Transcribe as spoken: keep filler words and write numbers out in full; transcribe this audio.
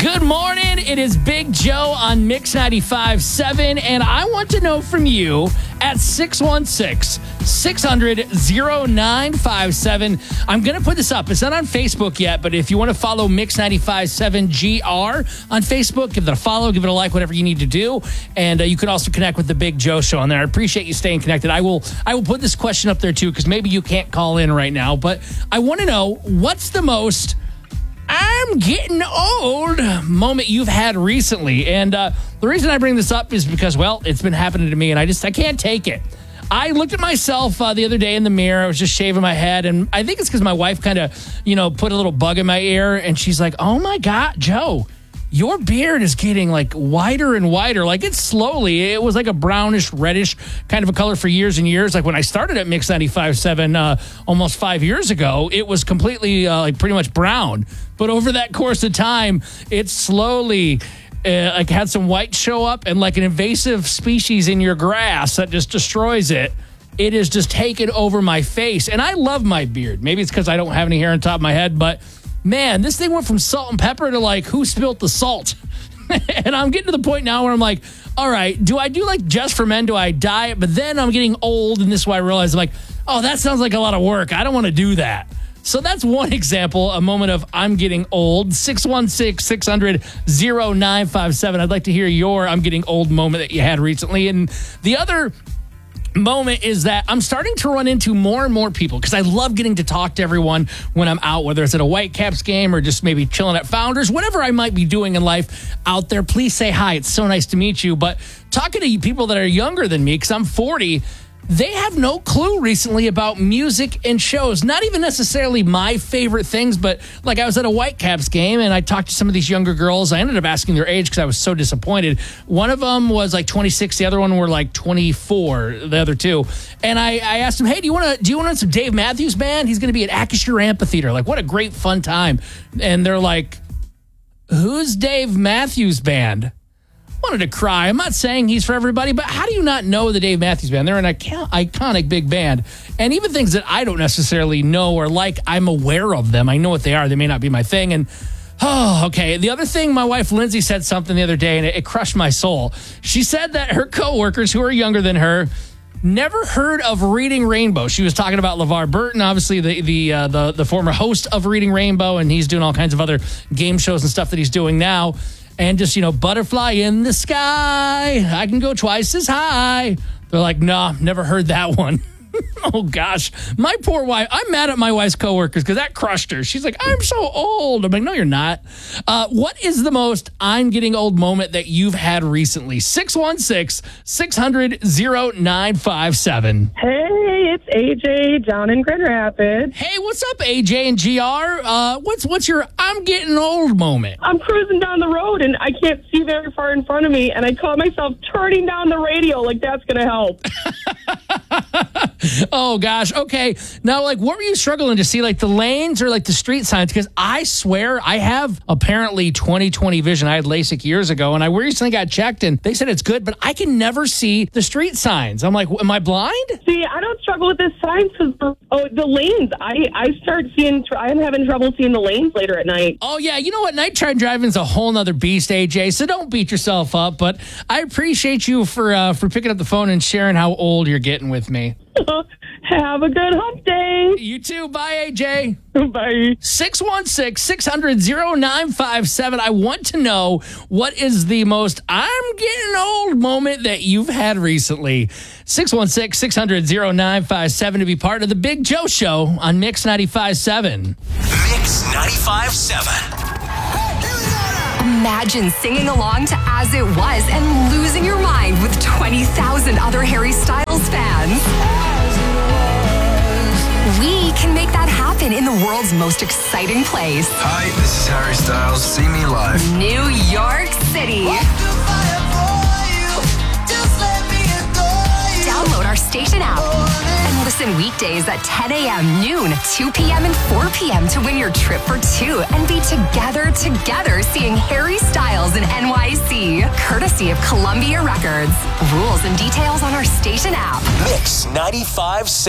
Good morning. It is Big Joe on Mix ninety-five point seven, and I want to know from you at six one six, six hundred, oh nine five seven. I'm going to put this up. It's not on Facebook yet, but if you want to follow Mix ninety-five point seven G R on Facebook, give it a follow, give it a like, whatever you need to do. And uh, you can also connect with the Big Joe Show on there. I appreciate you staying connected. I will I will put this question up there too, because maybe you can't call in right now, but I want to know, what's the most I'm getting old moment you've had recently? And uh, the reason I bring this up is because, well, it's been happening to me, and I just, I can't take it. I looked at myself uh, the other day in the mirror. I was just shaving my head, and I think it's because my wife kind of, you know, put a little bug in my ear, and she's like, oh my God, Joe, your beard is getting like wider and wider. Like it's slowly, it was like a brownish, reddish kind of a color for years and years. Like when I started at Mix ninety-five point seven uh, almost five years ago, it was completely uh, like pretty much brown. But over that course of time, it slowly uh, like had some white show up, and like an invasive species in your grass that just destroys it. It is just taken over my face. And I love my beard. Maybe it's because I don't have any hair on top of my head, but man, this thing went from salt and pepper to like, who spilt the salt? And I'm getting to the point now where I'm like, all right, do I do like Just for Men? Do I dye it? But then I'm getting old, and this is why I realized I'm like, oh, that sounds like a lot of work. I don't want to do that. So that's one example, a moment of I'm getting old. six one six, six hundred, oh nine five seven. I'd like to hear your I'm getting old moment that you had recently. And the other moment is that I'm starting to run into more and more people, because I love getting to talk to everyone when I'm out, whether it's at a Whitecaps game or just maybe chilling at Founders, whatever I might be doing in life out there. Please say hi. It's so nice to meet you. But talking to people that are younger than me, because I'm forty, they have no clue recently about music and shows. Not even necessarily my favorite things, but like I was at a Whitecaps game and I talked to some of these younger girls. I ended up asking their age because I was so disappointed. One of them was like twenty-six. The other one were like twenty-four, the other two. And I, I asked them, hey, do you want to do you want some Dave Matthews Band? He's going to be at Acrisure Amphitheater. Like, what a great fun time. And they're like, who's Dave Matthews Band? Wanted to cry. I'm not saying he's for everybody, but how do you not know the Dave Matthews Band? They're an icon- iconic big band. And even things that I don't necessarily know or like, I'm aware of them. I know what they are. They may not be my thing. And oh, okay. The other thing, my wife Lindsay said something the other day, and it, it crushed my soul. She said that her coworkers who are younger than her never heard of Reading Rainbow. She was talking about LeVar Burton, obviously the the uh, the the former host of Reading Rainbow, and he's doing all kinds of other game shows and stuff that he's doing now. And just, you know, butterfly in the sky, I can go twice as high. They're like, nah, never heard that one. Oh, gosh. My poor wife. I'm mad at my wife's coworkers because that crushed her. She's like, I'm so old. I'm like, no, you're not. Uh, what is the most I'm getting old moment that you've had recently? six one six, six hundred, oh nine five seven. Hey, it's A J down in Grand Rapids. Hey, what's up, A J and G R? Uh, what's what's your I'm getting old moment? I'm cruising down the road, and I can't see very far in front of me, and I caught myself turning down the radio like that's going to help. Oh, gosh. Okay. Now, like, what were you struggling to see? Like the lanes or like the street signs? Because I swear I have apparently twenty twenty vision. I had LASIK years ago, and I recently got checked, and they said it's good, but I can never see the street signs. I'm like, am I blind? See, I don't struggle with the signs because, oh, the lanes. I, I start seeing, I'm having trouble seeing the lanes later at night. Oh, yeah. You know what? Nighttime driving is a whole nother beast, A J, so don't beat yourself up, but I appreciate you for, uh, for picking up the phone and sharing how old you're getting with me. Have a good hump day. You too. Bye, A J. Bye. six one six, six hundred, oh nine five seven. I want to know, what is the most I'm getting old moment that you've had recently? six one six, six hundred, oh nine five seven to be part of the Big Joe Show on Mix ninety-five point seven. Mix ninety-five point seven. Imagine singing along to As It Was and losing your mind with twenty thousand other Harry Styles fans. We can make that happen in the world's most exciting place. Hi, this is Harry Styles. See me live. New York City. Download our station app and listen weekdays at ten a.m., noon, two p.m., and four p.m. to win your trip for two and be together, together seeing Harry Styles in N Y C. Courtesy of Columbia Records. Rules and details on our station app. Mix ninety-five point seven.